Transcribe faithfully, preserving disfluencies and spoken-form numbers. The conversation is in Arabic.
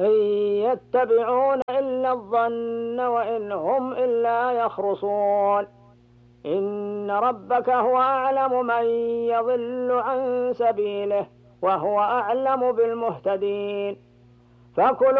إن يتبعون إلا الظن وإن هم إلا يخرصون. إن ربك هو أعلم من يضل عن سبيله وهو أعلم بالمهتدين. فكلوا